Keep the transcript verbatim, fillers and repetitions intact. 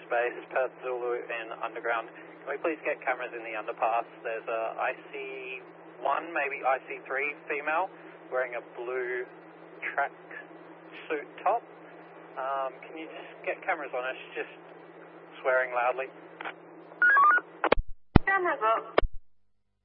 Base, Perth Zulu in Underground. Can we please get cameras in the underpass? There's a I C one, maybe I C three female, wearing a blue track suit top. Um, can you just get cameras on her? She's just swearing loudly. Cameras up.